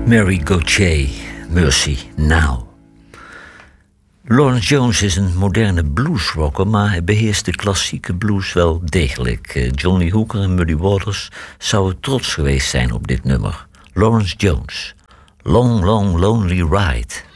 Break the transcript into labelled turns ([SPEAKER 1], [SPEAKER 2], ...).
[SPEAKER 1] Mary Gauthier, Mercy Now. Lawrence Jones is een moderne bluesrocker, maar hij beheerst de klassieke blues wel degelijk. John Lee Hooker en Muddy Waters zouden trots geweest zijn op dit nummer. Lawrence Jones, Long, Long, Lonely Ride.